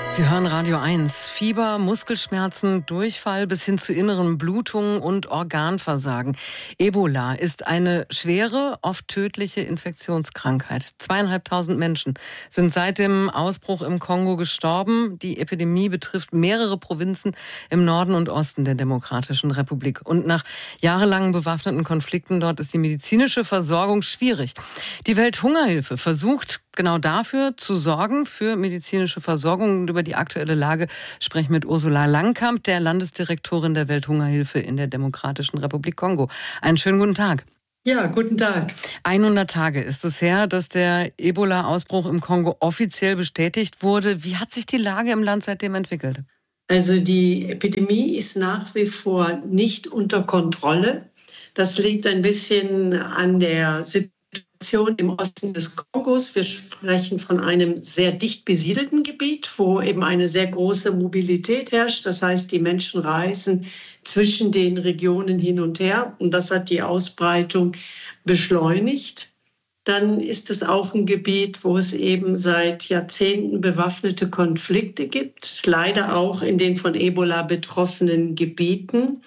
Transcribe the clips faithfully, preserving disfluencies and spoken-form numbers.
Sie hören Radio eins. Fieber, Muskelschmerzen, Durchfall bis hin zu inneren Blutungen und Organversagen. Ebola ist eine schwere, oft tödliche Infektionskrankheit. Zweieinhalbtausend Menschen sind seit dem Ausbruch im Kongo gestorben. Die Epidemie betrifft mehrere Provinzen im Norden und Osten der Demokratischen Republik. Und nach jahrelangen bewaffneten Konflikten dort ist die medizinische Versorgung schwierig. Die Welthungerhilfe versucht genau dafür zu sorgen, für medizinische Versorgung. Und über die aktuelle Lage sprechen mit Ursula Langkamp, der Landesdirektorin der Welthungerhilfe in der Demokratischen Republik Kongo. Einen schönen guten Tag. Ja, guten Tag. hundert Tage ist es her, dass der Ebola-Ausbruch im Kongo offiziell bestätigt wurde. Wie hat sich die Lage im Land seitdem entwickelt? Also die Epidemie ist nach wie vor nicht unter Kontrolle. Das liegt ein bisschen an der Situation im Osten des Kongos. Wir sprechen von einem sehr dicht besiedelten Gebiet, wo eben eine sehr große Mobilität herrscht. Das heißt, die Menschen reisen zwischen den Regionen hin und her und das hat die Ausbreitung beschleunigt. Dann ist es auch ein Gebiet, wo es eben seit Jahrzehnten bewaffnete Konflikte gibt, leider auch in den von Ebola betroffenen Gebieten.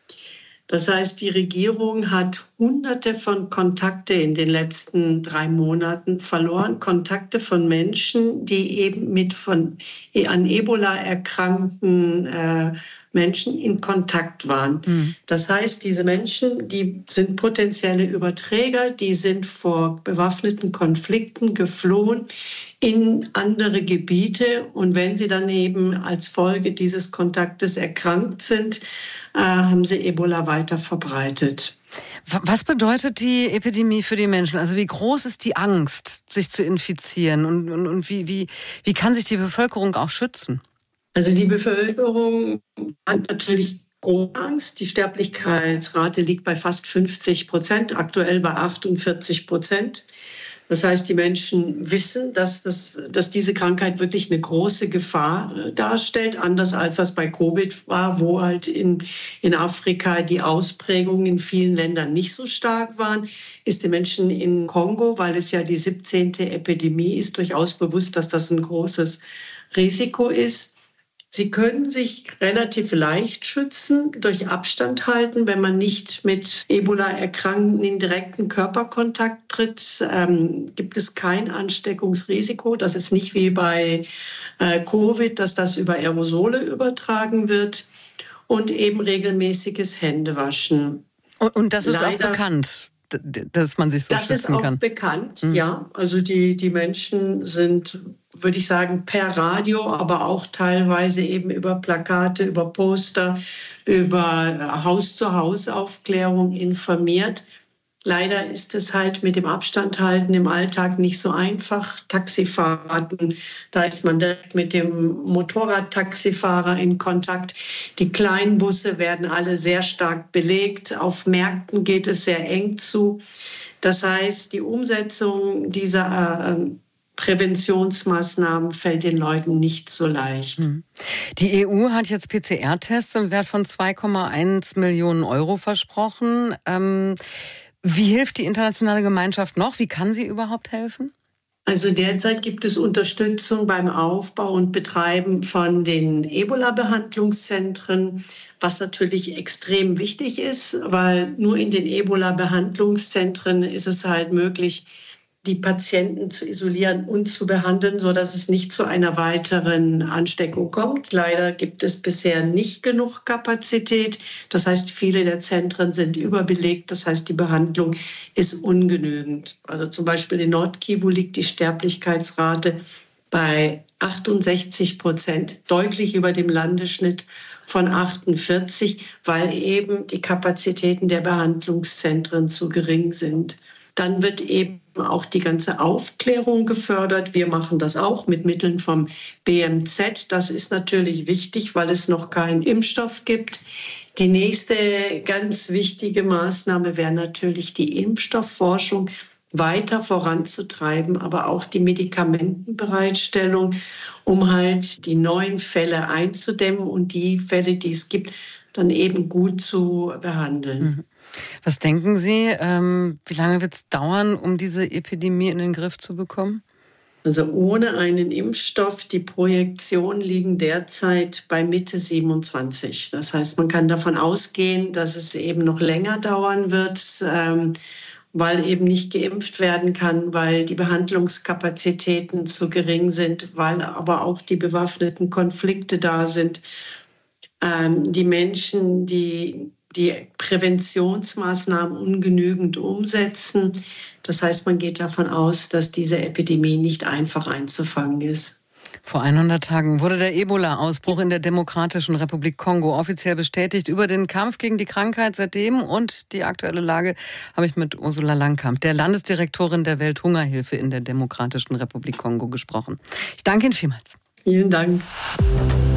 Das heißt, die Regierung hat Hunderte von Kontakte in den letzten drei Monaten verloren. Kontakte von Menschen, die eben mit von an Ebola erkrankten äh, Menschen in Kontakt waren. Mhm. Das heißt, diese Menschen, die sind potenzielle Überträger, die sind vor bewaffneten Konflikten geflohen in andere Gebiete. Und wenn sie dann eben als Folge dieses Kontaktes erkrankt sind, äh, haben sie Ebola weiter verbreitet. Was bedeutet die Epidemie für die Menschen? Also wie groß ist die Angst, sich zu infizieren? Und, und, und wie, wie, wie kann sich die Bevölkerung auch schützen? Also die Bevölkerung hat natürlich große Angst. Die Sterblichkeitsrate liegt bei fast fünfzig Prozent, aktuell bei achtundvierzig Prozent. Das heißt, die Menschen wissen, dass, das, dass diese Krankheit wirklich eine große Gefahr darstellt, anders als das bei Covid war, wo halt in, in Afrika die Ausprägungen in vielen Ländern nicht so stark waren, ist den Menschen in Kongo, weil es ja die siebzehnte Epidemie ist, durchaus bewusst, dass das ein großes Risiko ist. Sie können sich relativ leicht schützen durch Abstand halten, wenn man nicht mit Ebola-Erkrankten in direkten Körperkontakt tritt. Ähm, gibt es kein Ansteckungsrisiko. Das ist nicht wie bei äh, Covid, dass das über Aerosole übertragen wird. Und eben regelmäßiges Händewaschen. Und, und das ist Leider, auch bekannt, dass man sich so das schützen kann? Das ist auch bekannt, mhm. ja. Also die, die Menschen sind, würde ich sagen, per Radio, aber auch teilweise eben über Plakate, über Poster, über Haus-zu-Haus-Aufklärung informiert. Leider ist es halt mit dem Abstand halten im Alltag nicht so einfach. Taxifahrten, da ist man direkt mit dem Motorradtaxifahrer in Kontakt. Die kleinen Busse werden alle sehr stark belegt. Auf Märkten geht es sehr eng zu. Das heißt, die Umsetzung dieser äh, Präventionsmaßnahmen fällt den Leuten nicht so leicht. Die E U hat jetzt P C R-Tests im Wert von zwei Komma eins Millionen Euro versprochen. Ähm, wie hilft die internationale Gemeinschaft noch? Wie kann sie überhaupt helfen? Also derzeit gibt es Unterstützung beim Aufbau und Betreiben von den Ebola-Behandlungszentren, was natürlich extrem wichtig ist, weil nur in den Ebola-Behandlungszentren ist es halt möglich, die Patienten zu isolieren und zu behandeln, sodass es nicht zu einer weiteren Ansteckung kommt. Leider gibt es bisher nicht genug Kapazität. Das heißt, viele der Zentren sind überbelegt. Das heißt, die Behandlung ist ungenügend. Also zum Beispiel in Nord-Kivu liegt die Sterblichkeitsrate bei achtundsechzig Prozent, deutlich über dem Landesschnitt von achtundvierzig, weil eben die Kapazitäten der Behandlungszentren zu gering sind. Dann wird eben auch die ganze Aufklärung gefördert. Wir machen das auch mit Mitteln vom B M Z. Das ist natürlich wichtig, weil es noch keinen Impfstoff gibt. Die nächste ganz wichtige Maßnahme wäre natürlich die Impfstoffforschung weiter voranzutreiben, aber auch die Medikamentenbereitstellung, um halt die neuen Fälle einzudämmen und die Fälle, die es gibt, dann eben gut zu behandeln. Was denken Sie, ähm, wie lange wird es dauern, um diese Epidemie in den Griff zu bekommen? Also ohne einen Impfstoff, die Projektionen liegen derzeit bei Mitte siebenundzwanzig. Das heißt, man kann davon ausgehen, dass es eben noch länger dauern wird, ähm, weil eben nicht geimpft werden kann, weil die Behandlungskapazitäten zu gering sind, weil aber auch die bewaffneten Konflikte da sind. Ähm, die Menschen, die die Präventionsmaßnahmen ungenügend umsetzen. Das heißt, man geht davon aus, dass diese Epidemie nicht einfach einzufangen ist. Vor hundert Tagen wurde der Ebola-Ausbruch in der Demokratischen Republik Kongo offiziell bestätigt. Über den Kampf gegen die Krankheit seitdem und die aktuelle Lage habe ich mit Ursula Langkamp, der Landesdirektorin der Welthungerhilfe in der Demokratischen Republik Kongo, gesprochen. Ich danke Ihnen vielmals. Vielen Dank.